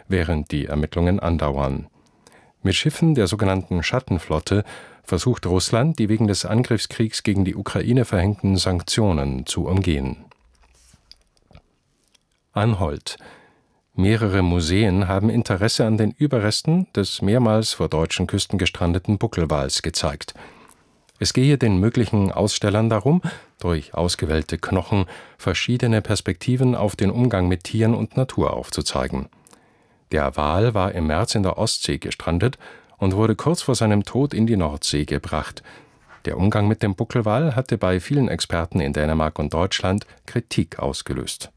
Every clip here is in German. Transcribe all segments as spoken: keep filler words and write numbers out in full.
während die Ermittlungen andauern. Mit Schiffen der sogenannten Schattenflotte versucht Russland, die wegen des Angriffskriegs gegen die Ukraine verhängten Sanktionen zu umgehen. Anholt. Mehrere Museen haben Interesse an den Überresten des mehrmals vor deutschen Küsten gestrandeten Buckelwals gezeigt. Es gehe den möglichen Ausstellern darum, durch ausgewählte Knochen verschiedene Perspektiven auf den Umgang mit Tieren und Natur aufzuzeigen. Der Wal war im März in der Ostsee gestrandet und wurde kurz vor seinem Tod in die Nordsee gebracht. Der Umgang mit dem Buckelwal hatte bei vielen Experten in Dänemark und Deutschland Kritik ausgelöst.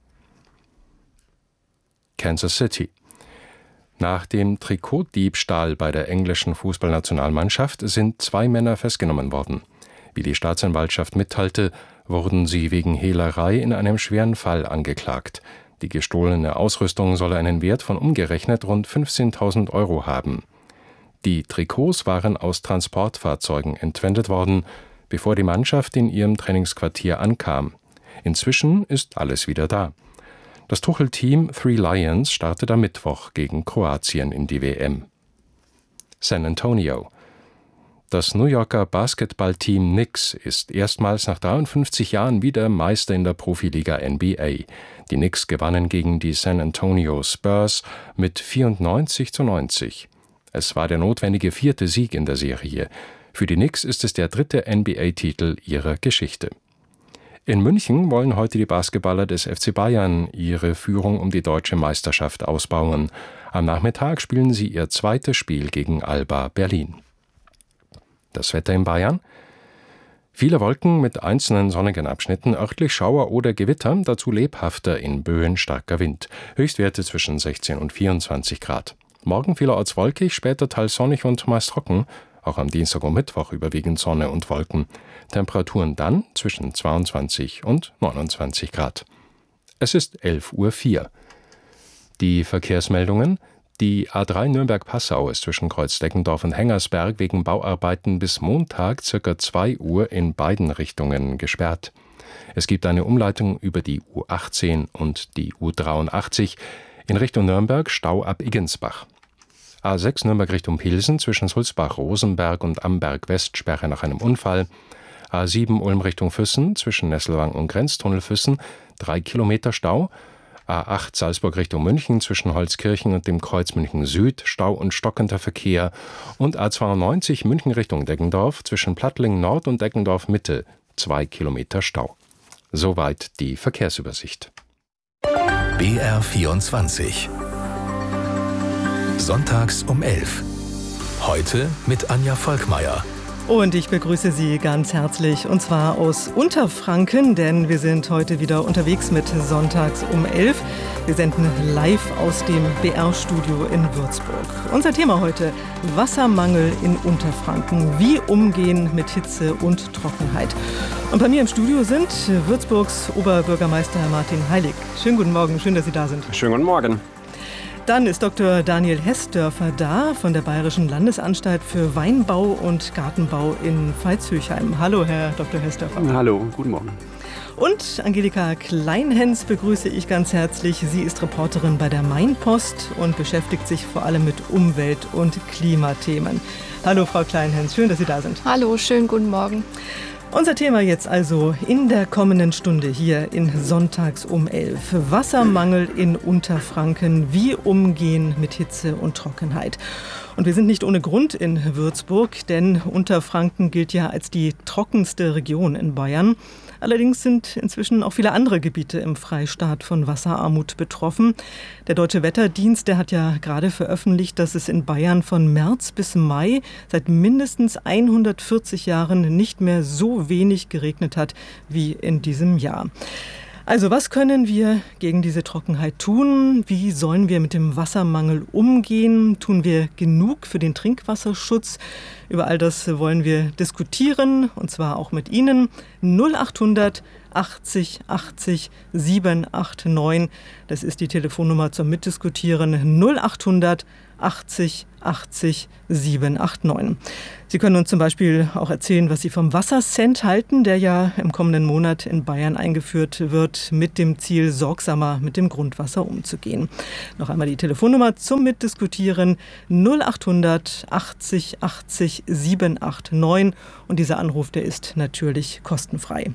Kansas City. Nach dem Trikotdiebstahl bei der englischen Fußballnationalmannschaft sind zwei Männer festgenommen worden. Wie die Staatsanwaltschaft mitteilte, wurden sie wegen Hehlerei in einem schweren Fall angeklagt. Die gestohlene Ausrüstung solle einen Wert von umgerechnet rund fünfzehntausend Euro haben. Die Trikots waren aus Transportfahrzeugen entwendet worden, bevor die Mannschaft in ihrem Trainingsquartier ankam. Inzwischen ist alles wieder da. Das Tuchel-Team Three Lions startet am Mittwoch gegen Kroatien in die W M. San Antonio. Das New Yorker Basketballteam Knicks ist erstmals nach dreiundfünfzig Jahren wieder Meister in der Profiliga N B A. Die Knicks gewannen gegen die San Antonio Spurs mit vierundneunzig zu neunzig. Es war der notwendige vierte Sieg in der Serie. Für die Knicks ist es der dritte N B A-Titel ihrer Geschichte. In München wollen heute die Basketballer des F C Bayern ihre Führung um die deutsche Meisterschaft ausbauen. Am Nachmittag spielen sie ihr zweites Spiel gegen Alba Berlin. Das Wetter in Bayern? Viele Wolken mit einzelnen sonnigen Abschnitten, örtlich Schauer oder Gewitter, dazu lebhafter in Böen starker Wind. Höchstwerte zwischen sechzehn und vierundzwanzig Grad. Morgen vielerorts wolkig, später teils sonnig und meist trocken. Auch am Dienstag und Mittwoch überwiegend Sonne und Wolken. Temperaturen dann zwischen zweiundzwanzig und neunundzwanzig Grad. Es ist elf Uhr vier. Die Verkehrsmeldungen. Die A drei Nürnberg-Passau ist zwischen Kreuz-Deckendorf und Hengersberg wegen Bauarbeiten bis Montag ca. zwei Uhr in beiden Richtungen gesperrt. Es gibt eine Umleitung über die U achtzehn und die U dreiundachtzig in Richtung Nürnberg, Stau ab Iggensbach. A sechs Nürnberg Richtung Pilsen zwischen Sulzbach-Rosenberg und Amberg-West Sperre nach einem Unfall. A sieben Ulm Richtung Füssen zwischen Nesselwang und Grenztunnel Füssen drei Kilometer Stau. A acht Salzburg Richtung München zwischen Holzkirchen und dem Kreuz München Süd Stau und stockender Verkehr. Und A zweiundneunzig München Richtung Deggendorf zwischen Plattling Nord und Deggendorf Mitte zwei Kilometer Stau. Soweit die Verkehrsübersicht. B R vierundzwanzig. Sonntags um elf. Heute mit Anja Volkmeier. Und ich begrüße Sie ganz herzlich, und zwar aus Unterfranken, denn wir sind heute wieder unterwegs mit Sonntags um elf. Wir senden live aus dem B R-Studio in Würzburg. Unser Thema heute: Wassermangel in Unterfranken. Wie umgehen mit Hitze und Trockenheit? Und bei mir im Studio sind Würzburgs Oberbürgermeister Martin Heilig. Schönen guten Morgen, schön, dass Sie da sind. Schönen guten Morgen. Dann ist Doktor Daniel Hessdörfer da von der Bayerischen Landesanstalt für Weinbau und Gartenbau in Veitshöchheim. Hallo, Herr Doktor Hessdörfer. Hallo, guten Morgen. Und Angelika Kleinhens begrüße ich ganz herzlich. Sie ist Reporterin bei der Mainpost und beschäftigt sich vor allem mit Umwelt- und Klimathemen. Hallo, Frau Kleinhens, schön, dass Sie da sind. Hallo, schönen guten Morgen. Unser Thema jetzt also in der kommenden Stunde hier in Sonntags um elf. Wassermangel in Unterfranken, wie umgehen mit Hitze und Trockenheit. Und wir sind nicht ohne Grund in Würzburg, denn Unterfranken gilt ja als die trockenste Region in Bayern. Allerdings sind inzwischen auch viele andere Gebiete im Freistaat von Wasserarmut betroffen. Der Deutsche Wetterdienst, der hat ja gerade veröffentlicht, dass es in Bayern von März bis Mai seit mindestens hundertvierzig Jahren nicht mehr so wenig geregnet hat wie in diesem Jahr. Also was können wir gegen diese Trockenheit tun? Wie sollen wir mit dem Wassermangel umgehen? Tun wir genug für den Trinkwasserschutz? Über all das wollen wir diskutieren, und zwar auch mit Ihnen. null achthundert achtzig achtzig sieben acht neun. Das ist die Telefonnummer zum Mitdiskutieren. null achthundert achtzig achtzig sieben acht neun. Sie können uns zum Beispiel auch erzählen, was Sie vom Wassercent halten, der ja im kommenden Monat in Bayern eingeführt wird, mit dem Ziel, sorgsamer mit dem Grundwasser umzugehen. Noch einmal die Telefonnummer zum Mitdiskutieren null achthundert achtzig achtzig sieben acht neun. Und dieser Anruf, der ist natürlich kostenfrei.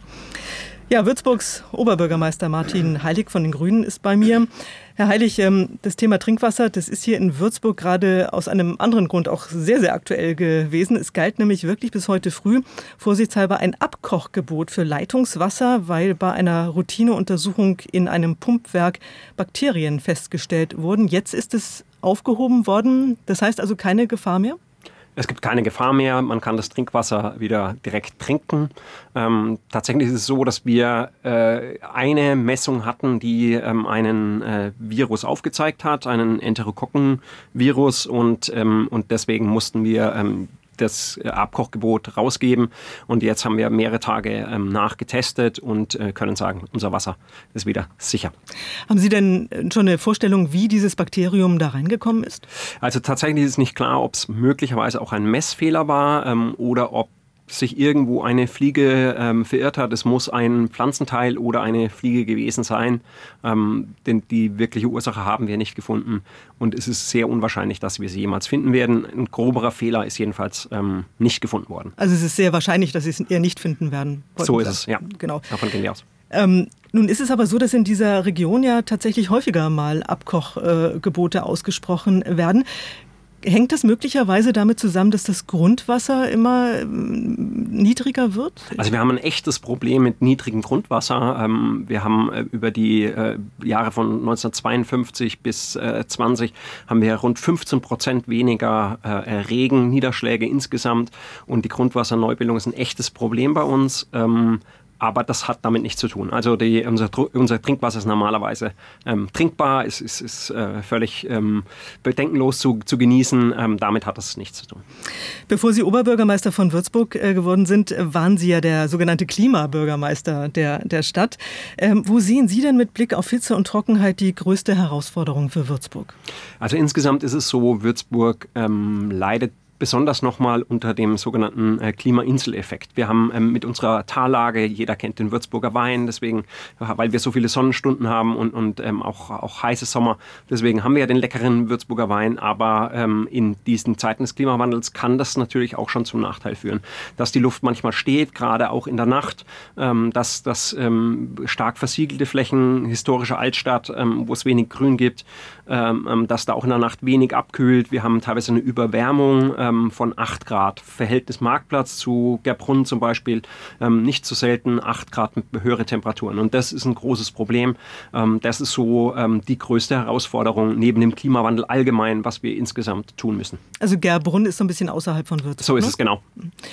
Ja, Würzburgs Oberbürgermeister Martin Heilig von den Grünen ist bei mir. Herr Heilig, das Thema Trinkwasser, das ist hier in Würzburg gerade aus einem anderen Grund auch sehr, sehr aktuell gewesen. Es galt nämlich wirklich bis heute früh vorsichtshalber ein Abkochgebot für Leitungswasser, weil bei einer Routineuntersuchung in einem Pumpwerk Bakterien festgestellt wurden. Jetzt ist es aufgehoben worden. Das heißt also keine Gefahr mehr? Es gibt keine Gefahr mehr, man kann das Trinkwasser wieder direkt trinken. Ähm, tatsächlich ist es so, dass wir äh, eine Messung hatten, die ähm, einen äh, Virus aufgezeigt hat, einen Enterokokken-Virus, und, ähm, und deswegen mussten wir ähm, das Abkochgebot rausgeben. Und jetzt haben wir mehrere Tage ähm, nachgetestet und äh, können sagen, unser Wasser ist wieder sicher. Haben Sie denn schon eine Vorstellung, wie dieses Bakterium da reingekommen ist? Also tatsächlich ist es nicht klar, ob es möglicherweise auch ein Messfehler war ähm, oder ob sich irgendwo eine Fliege ähm, verirrt hat. Es muss ein Pflanzenteil oder eine Fliege gewesen sein, ähm, denn die wirkliche Ursache haben wir nicht gefunden, und es ist sehr unwahrscheinlich, dass wir sie jemals finden werden. Ein groberer Fehler ist jedenfalls ähm, nicht gefunden worden. Also es ist sehr wahrscheinlich, dass Sie es eher nicht finden werden. So ist es, ja. Genau. Davon gehen wir aus. Ähm, nun ist es aber so, dass in dieser Region ja tatsächlich häufiger mal Abkochgebote äh, ausgesprochen werden. Hängt das möglicherweise damit zusammen, dass das Grundwasser immer ähm, niedriger wird? Also wir haben ein echtes Problem mit niedrigem Grundwasser. Ähm, wir haben äh, über die äh, Jahre von neunzehnhundertzweiundfünfzig bis äh, zwanzig haben wir rund fünfzehn Prozent weniger äh, Regen, Niederschläge insgesamt. Und die Grundwasserneubildung ist ein echtes Problem bei uns. Ähm, Aber das hat damit nichts zu tun. Also die, unser, unser Trinkwasser ist normalerweise ähm, trinkbar, ist, ist, ist äh, völlig ähm, bedenkenlos zu, zu genießen. Ähm, damit hat das nichts zu tun. Bevor Sie Oberbürgermeister von Würzburg äh, geworden sind, waren Sie ja der sogenannte Klimabürgermeister der, der Stadt. Ähm, wo sehen Sie denn mit Blick auf Hitze und Trockenheit die größte Herausforderung für Würzburg? Also insgesamt ist es so, Würzburg ähm, leidet besonders nochmal unter dem sogenannten äh, Klimainseleffekt. Wir haben ähm, mit unserer Tallage, jeder kennt den Würzburger Wein, deswegen, weil wir so viele Sonnenstunden haben und, und ähm, auch, auch heiße Sommer, deswegen haben wir ja den leckeren Würzburger Wein, aber ähm, in diesen Zeiten des Klimawandels kann das natürlich auch schon zum Nachteil führen, dass die Luft manchmal steht, gerade auch in der Nacht, ähm, dass, dass ähm, stark versiegelte Flächen, historische Altstadt, ähm, wo es wenig Grün gibt, ähm, dass da auch in der Nacht wenig abkühlt. Wir haben teilweise eine Überwärmung ähm, von acht Grad. Verhältnis Marktplatz zu Gerbrunn zum Beispiel, ähm, nicht zu selten acht Grad mit höheren Temperaturen. Und das ist ein großes Problem. Ähm, das ist so ähm, die größte Herausforderung neben dem Klimawandel allgemein, was wir insgesamt tun müssen. Also Gerbrunn ist so ein bisschen außerhalb von Würzburg. So ist ne? es, genau.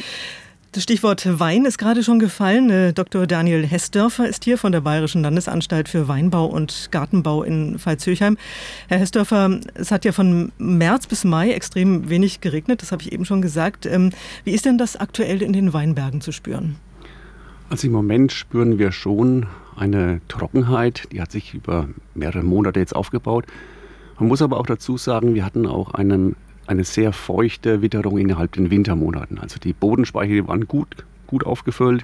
Das Stichwort Wein ist gerade schon gefallen. Doktor Daniel Hessdörfer ist hier von der Bayerischen Landesanstalt für Weinbau und Gartenbau in Pfalz-Höchheim. Herr Hessdörfer, es hat ja von März bis Mai extrem wenig geregnet, das habe ich eben schon gesagt. Wie ist denn das aktuell in den Weinbergen zu spüren? Also im Moment spüren wir schon eine Trockenheit, die hat sich über mehrere Monate jetzt aufgebaut. Man muss aber auch dazu sagen, wir hatten auch einen eine sehr feuchte Witterung innerhalb den Wintermonaten. Also die Bodenspeicher waren gut, gut aufgefüllt,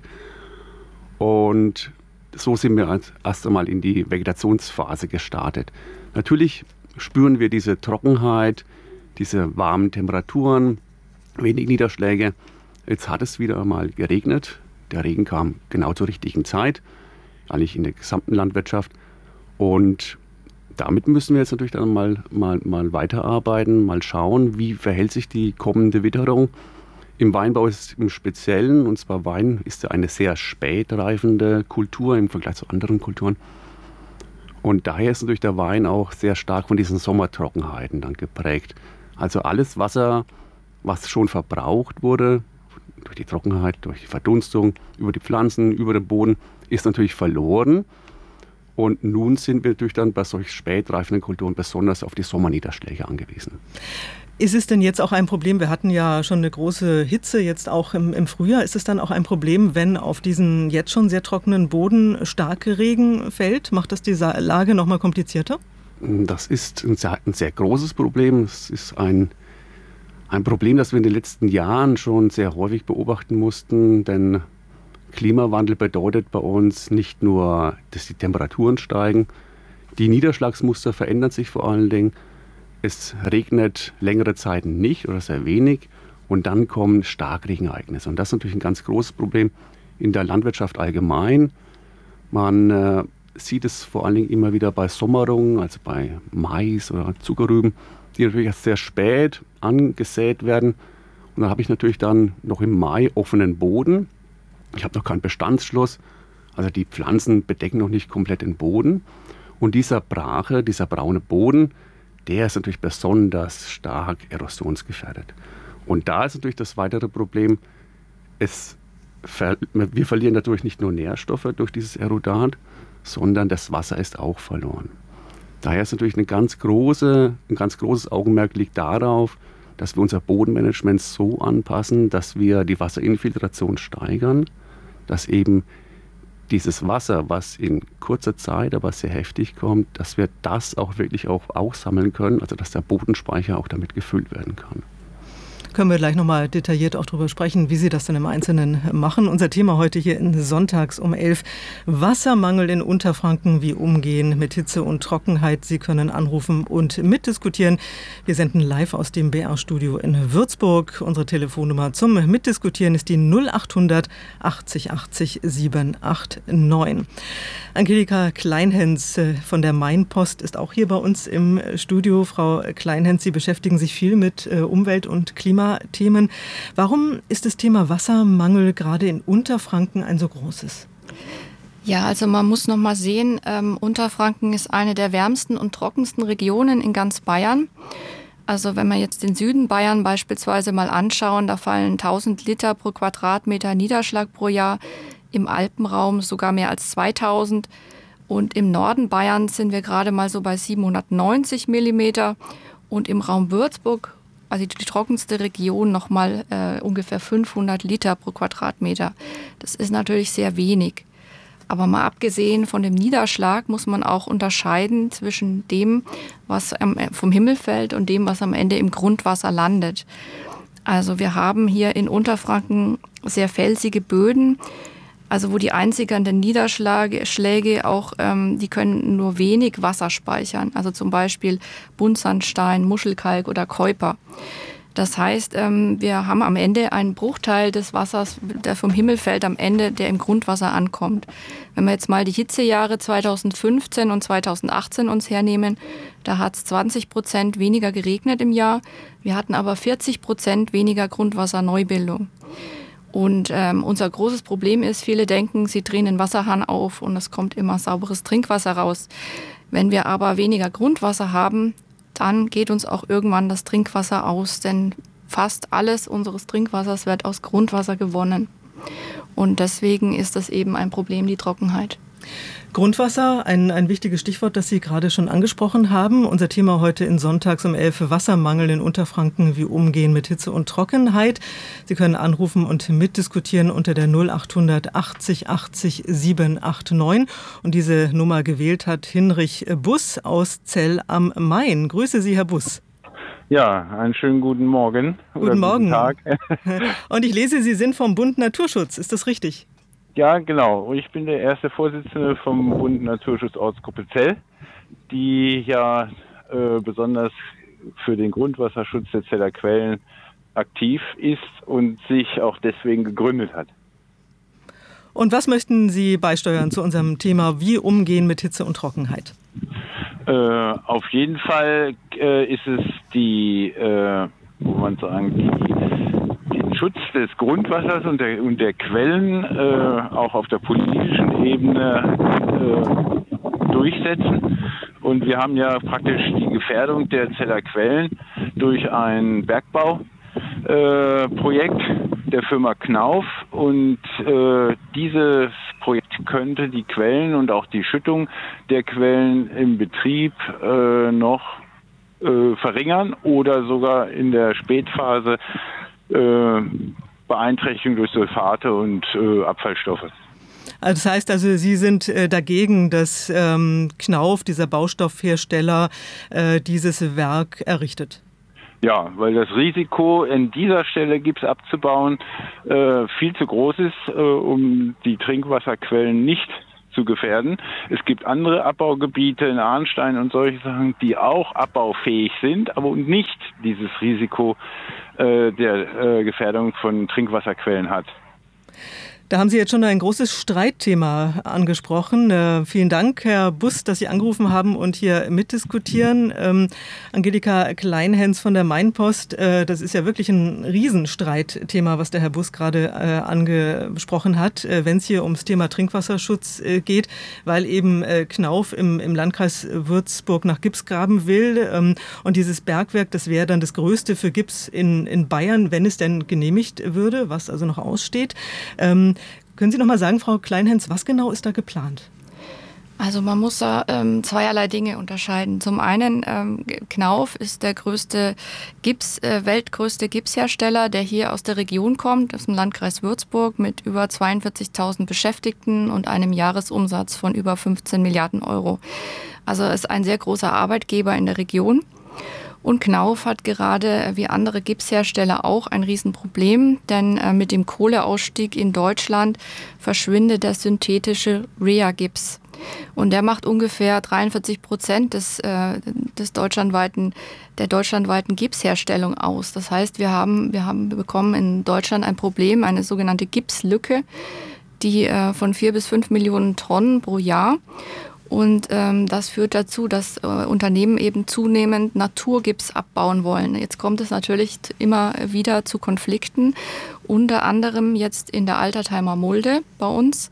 und so sind wir erst einmal in die Vegetationsphase gestartet. Natürlich spüren wir diese Trockenheit, diese warmen Temperaturen, wenig Niederschläge. Jetzt hat es wieder mal geregnet. Der Regen kam genau zur richtigen Zeit, eigentlich in der gesamten Landwirtschaft, und damit müssen wir jetzt natürlich dann mal, mal, mal weiterarbeiten, mal schauen, wie verhält sich die kommende Witterung. Im Weinbau ist es im Speziellen, und zwar Wein ist ja eine sehr spät reifende Kultur im Vergleich zu anderen Kulturen. Und daher ist natürlich der Wein auch sehr stark von diesen Sommertrockenheiten dann geprägt. Also alles Wasser, was schon verbraucht wurde, durch die Trockenheit, durch die Verdunstung, über die Pflanzen, über den Boden, ist natürlich verloren. Und nun sind wir natürlich dann bei solch spät reifenden Kulturen besonders auf die Sommerniederschläge angewiesen. Ist es denn jetzt auch ein Problem, wir hatten ja schon eine große Hitze jetzt auch im, im Frühjahr, ist es dann auch ein Problem, wenn auf diesen jetzt schon sehr trockenen Boden starke Regen fällt? Macht das die Lage noch mal komplizierter? Das ist ein sehr, ein sehr großes Problem. Es ist ein, ein Problem, das wir in den letzten Jahren schon sehr häufig beobachten mussten, denn Klimawandel bedeutet bei uns nicht nur, dass die Temperaturen steigen, die Niederschlagsmuster verändern sich vor allen Dingen. Es regnet längere Zeiten nicht oder sehr wenig und dann kommen Starkregenereignisse. Und das ist natürlich ein ganz großes Problem in der Landwirtschaft allgemein. Man äh, sieht es vor allen Dingen immer wieder bei Sommerungen, also bei Mais oder Zuckerrüben, die natürlich erst sehr spät angesät werden. Und dann habe ich natürlich dann noch im Mai offenen Boden. Ich habe noch keinen Bestandsschluss, also die Pflanzen bedecken noch nicht komplett den Boden. Und dieser Brache, dieser braune Boden, der ist natürlich besonders stark erosionsgefährdet. Und da ist natürlich das weitere Problem, es, wir verlieren dadurch nicht nur Nährstoffe durch dieses Erodat, sondern das Wasser ist auch verloren. Daher ist natürlich eine ganz große, ein ganz großes Augenmerk liegt darauf, dass wir unser Bodenmanagement so anpassen, dass wir die Wasserinfiltration steigern, dass eben dieses Wasser, was in kurzer Zeit, aber sehr heftig kommt, dass wir das auch wirklich auch aufsammeln können, also dass der Bodenspeicher auch damit gefüllt werden kann. Können wir gleich nochmal detailliert auch darüber sprechen, wie Sie das denn im Einzelnen machen. Unser Thema heute hier in Sonntags um elf. Wassermangel in Unterfranken, wie umgehen mit Hitze und Trockenheit. Sie können anrufen und mitdiskutieren. Wir senden live aus dem B R-Studio in Würzburg. Unsere Telefonnummer zum Mitdiskutieren ist die null achthundert achtzig achtzig siebenhundertneunundachtzig. Angelika Kleinhens von der Mainpost ist auch hier bei uns im Studio. Frau Kleinhens, Sie beschäftigen sich viel mit Umwelt- und Klima Themen. Warum ist das Thema Wassermangel gerade in Unterfranken ein so großes? Ja, also man muss noch mal sehen, ähm, Unterfranken ist eine der wärmsten und trockensten Regionen in ganz Bayern. Also wenn wir jetzt den Süden Bayern beispielsweise mal anschauen, da fallen tausend Liter pro Quadratmeter Niederschlag pro Jahr, im Alpenraum sogar mehr als zweitausend und im Norden Bayerns sind wir gerade mal so bei siebenhundertneunzig Millimeter und im Raum Würzburg, also die trockenste Region, nochmal äh, ungefähr fünfhundert Liter pro Quadratmeter. Das ist natürlich sehr wenig. Aber mal abgesehen von dem Niederschlag muss man auch unterscheiden zwischen dem, was am, vom Himmel fällt und dem, was am Ende im Grundwasser landet. Also wir haben hier in Unterfranken sehr felsige Böden, also wo die einsigernden Niederschläge auch, ähm, die können nur wenig Wasser speichern. Also zum Beispiel Buntsandstein, Muschelkalk oder Keuper. Das heißt, ähm, wir haben am Ende einen Bruchteil des Wassers, der vom Himmel fällt, am Ende, der im Grundwasser ankommt. Wenn wir jetzt mal die Hitzejahre zweitausendfünfzehn und zweitausendachtzehn uns hernehmen, da hat es zwanzig Prozent weniger geregnet im Jahr. Wir hatten aber vierzig Prozent weniger Grundwasserneubildung. Und ähm, unser großes Problem ist, viele denken, sie drehen den Wasserhahn auf und es kommt immer sauberes Trinkwasser raus. Wenn wir aber weniger Grundwasser haben, dann geht uns auch irgendwann das Trinkwasser aus, denn fast alles unseres Trinkwassers wird aus Grundwasser gewonnen. Und deswegen ist das eben ein Problem, die Trockenheit. Grundwasser, ein, ein wichtiges Stichwort, das Sie gerade schon angesprochen haben. Unser Thema heute in Sonntags um elf, Wassermangel in Unterfranken, wie umgehen mit Hitze und Trockenheit. Sie können anrufen und mitdiskutieren unter der null achthundert achtzig achtzig siebenhundertneunundachtzig. Und diese Nummer gewählt hat Hinrich Buss aus Zell am Main. Grüße Sie, Herr Buss. Ja, einen schönen guten Morgen. Guten oder Morgen. Guten Tag. Und ich lese, Sie sind vom Bund Naturschutz. Ist das richtig? Ja, genau. Ich bin der erste Vorsitzende vom Bund Naturschutz Ortsgruppe Zell, die ja äh, besonders für den Grundwasserschutz der Zeller Quellen aktiv ist und sich auch deswegen gegründet hat. Und was möchten Sie beisteuern zu unserem Thema, wie umgehen mit Hitze und Trockenheit? Äh, auf jeden Fall äh, ist es die, äh, wo man sagen, die, den Schutz des Grundwassers und der, und der Quellen äh, auch auf der politischen Ebene äh, durchsetzen. Und wir haben ja praktisch die Gefährdung der Zeller Quellen durch ein Bergbauprojekt äh, der Firma Knauf. Und äh, dieses Projekt könnte die Quellen und auch die Schüttung der Quellen im Betrieb äh, noch äh, verringern oder sogar in der Spätphase äh, Beeinträchtigung durch Sulfate und äh, Abfallstoffe. Also das heißt also, Sie sind äh, dagegen, dass ähm, Knauf, dieser Baustoffhersteller, äh, dieses Werk errichtet? Ja, weil das Risiko an dieser Stelle Gips abzubauen äh, viel zu groß ist, äh, um die Trinkwasserquellen nicht zu gefährden. Es gibt andere Abbaugebiete in Arnstein und solche Sachen, die auch abbaufähig sind, aber nicht dieses Risiko äh, der äh, Gefährdung von Trinkwasserquellen hat. Da haben Sie jetzt schon ein großes Streitthema angesprochen. Äh, vielen Dank, Herr Buss, dass Sie angerufen haben und hier mitdiskutieren. Ähm, Angelika Kleinhens von der Mainpost, äh, das ist ja wirklich ein Riesenstreitthema, was der Herr Buss gerade äh, angesprochen hat, äh, wenn es hier ums Thema Trinkwasserschutz äh, geht, weil eben äh, Knauf im, im Landkreis Würzburg nach Gips graben will. Ähm, und dieses Bergwerk, das wäre dann das größte für Gips in, in Bayern, wenn es denn genehmigt würde, was also noch aussteht. Ähm, Können Sie noch mal sagen, Frau Kleinhens, was genau ist da geplant? Also man muss da ähm, zweierlei Dinge unterscheiden. Zum einen, ähm, Knauf ist der größte Gips, äh, weltgrößte Gipshersteller, der hier aus der Region kommt, aus dem Landkreis Würzburg mit über zweiundvierzigtausend Beschäftigten und einem Jahresumsatz von über fünfzehn Milliarden Euro. Also ist ein sehr großer Arbeitgeber in der Region. Und Knauf hat gerade wie andere Gipshersteller auch ein Riesenproblem, denn äh, mit dem Kohleausstieg in Deutschland verschwindet der synthetische Rea-Gips. Und der macht ungefähr dreiundvierzig Prozent des, äh, des deutschlandweiten, der deutschlandweiten Gipsherstellung aus. Das heißt, wir haben, wir haben bekommen in Deutschland ein Problem, eine sogenannte Gipslücke, die äh, von vier bis fünf Millionen Tonnen pro Jahr. Und ähm, das führt dazu, dass äh, Unternehmen eben zunehmend Naturgips abbauen wollen. Jetzt kommt es natürlich immer wieder zu Konflikten, unter anderem jetzt in der Altertheimer Mulde bei uns,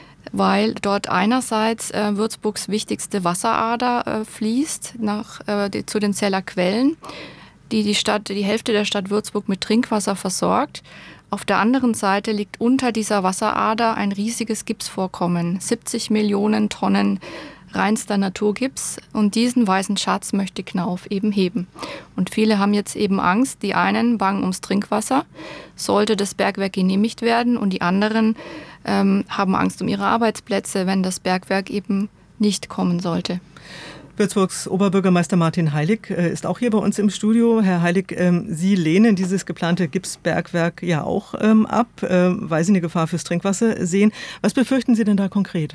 weil dort einerseits äh, Würzburgs wichtigste Wasserader äh, fließt nach, äh, die, zu den Zeller Quellen, die die Stadt, die Hälfte der Stadt Würzburg mit Trinkwasser versorgt. Auf der anderen Seite liegt unter dieser Wasserader ein riesiges Gipsvorkommen, siebzig Millionen Tonnen reinster Naturgips, und diesen weißen Schatz möchte Knauf eben heben. Und viele haben jetzt eben Angst, die einen bangen ums Trinkwasser, sollte das Bergwerk genehmigt werden, und die anderen ähm, haben Angst um ihre Arbeitsplätze, wenn das Bergwerk eben nicht kommen sollte. Würzburgs Oberbürgermeister Martin Heilig äh, ist auch hier bei uns im Studio. Herr Heilig, ähm, Sie lehnen dieses geplante Gipsbergwerk ja auch ähm, ab, äh, weil Sie eine Gefahr fürs Trinkwasser sehen. Was befürchten Sie denn da konkret?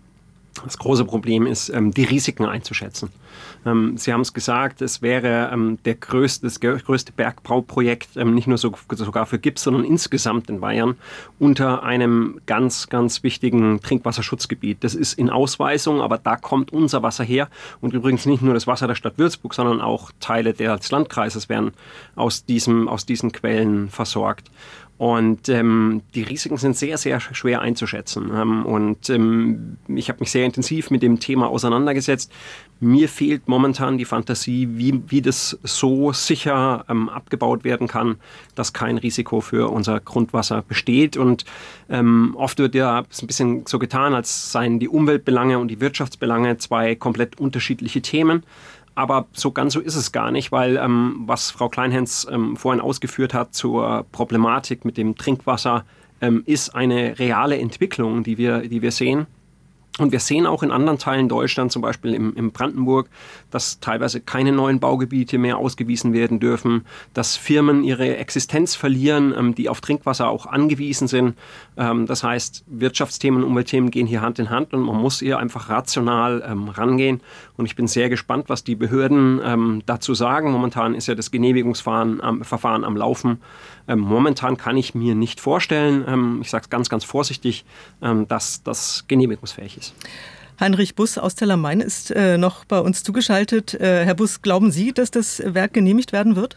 Das große Problem ist, ähm, die Risiken einzuschätzen. Ähm, Sie haben es gesagt, es wäre ähm, der größte, das größte Bergbauprojekt, ähm, nicht nur so, sogar für Gips, sondern insgesamt in Bayern, unter einem ganz, ganz wichtigen Trinkwasserschutzgebiet. Das ist in Ausweisung, aber da kommt unser Wasser her. Und übrigens nicht nur das Wasser der Stadt Würzburg, sondern auch Teile des Landkreises werden aus, diesem, aus diesen Quellen versorgt. Und ähm, die Risiken sind sehr, sehr schwer einzuschätzen. Ähm, und ähm, ich habe mich sehr intensiv mit dem Thema auseinandergesetzt. Mir fehlt momentan die Fantasie, wie, wie das so sicher ähm, abgebaut werden kann, dass kein Risiko für unser Grundwasser besteht. Und ähm, oft wird ja ein bisschen so getan, als seien die Umweltbelange und die Wirtschaftsbelange zwei komplett unterschiedliche Themen. Aber so ganz so ist es gar nicht, weil ähm, was Frau Kleinhens ähm, vorhin ausgeführt hat zur Problematik mit dem Trinkwasser, ähm, ist eine reale Entwicklung, die wir, die wir sehen. Und wir sehen auch in anderen Teilen Deutschlands, zum Beispiel im, im Brandenburg, dass teilweise keine neuen Baugebiete mehr ausgewiesen werden dürfen, dass Firmen ihre Existenz verlieren, ähm, die auf Trinkwasser auch angewiesen sind. Ähm, das heißt, Wirtschaftsthemen und Umweltthemen gehen hier Hand in Hand und man muss hier einfach rational ähm, rangehen. Und ich bin sehr gespannt, was die Behörden ähm, dazu sagen. Momentan ist ja das Genehmigungsverfahren am, Verfahren am Laufen. Ähm, momentan kann ich mir nicht vorstellen, ähm, ich sage es ganz, ganz vorsichtig, ähm, dass das genehmigungsfähig ist. Heinrich Buss aus Tellermain ist äh, noch bei uns zugeschaltet. Äh, Herr Buss, glauben Sie, dass das Werk genehmigt werden wird?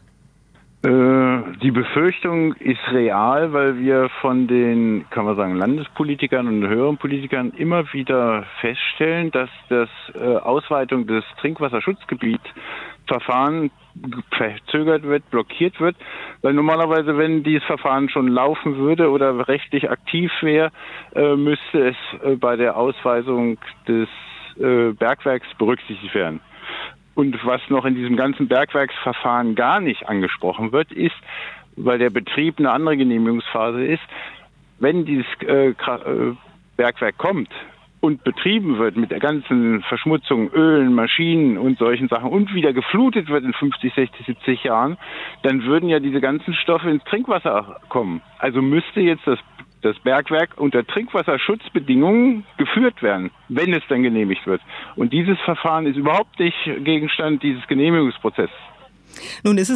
Äh, die Befürchtung ist real, weil wir von den, kann man sagen, Landespolitikern und höheren Politikern immer wieder feststellen, dass das äh, Ausweitung des Trinkwasserschutzgebietsverfahren verzögert wird, blockiert wird, weil normalerweise, wenn dieses Verfahren schon laufen würde oder rechtlich aktiv wäre, äh, müsste es äh, bei der Ausweisung des äh, Bergwerks berücksichtigt werden. Und was noch in diesem ganzen Bergwerksverfahren gar nicht angesprochen wird, ist, weil der Betrieb eine andere Genehmigungsphase ist, wenn dieses äh, Bergwerk kommt und betrieben wird mit der ganzen Verschmutzung, Ölen, Maschinen und solchen Sachen und wieder geflutet wird in fünfzig, sechzig, siebzig Jahren, dann würden ja diese ganzen Stoffe ins Trinkwasser kommen. Also müsste jetzt das, das Bergwerk unter Trinkwasserschutzbedingungen geführt werden, wenn es dann genehmigt wird. Und dieses Verfahren ist überhaupt nicht Gegenstand dieses Genehmigungsprozesses. Nun ist es